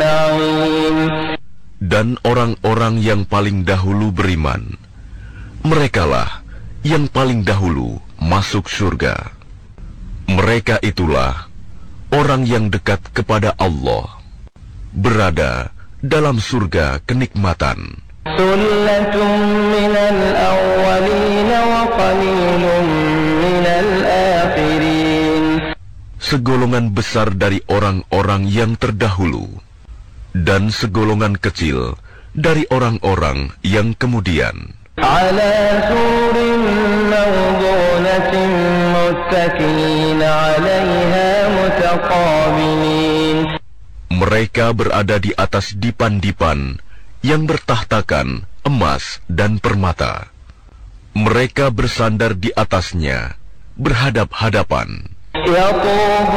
النعيم. Dan orang-orang yang paling dahulu beriman, merekalah yang paling dahulu masuk surga. Mereka itulah orang yang dekat kepada Allah, berada dalam surga kenikmatan. Thullatun minal awwalin wa qalilun minal akhirin. Segolongan besar dari orang-orang yang terdahulu, dan segolongan kecil dari orang-orang yang kemudian. Ala surin mawdunatin muttakiin 'alaiha mutaqabilin. Mereka berada di atas dipan-dipan yang bertahtakan emas dan permata. Mereka bersandar di atasnya, berhadap-hadapan. Yatufu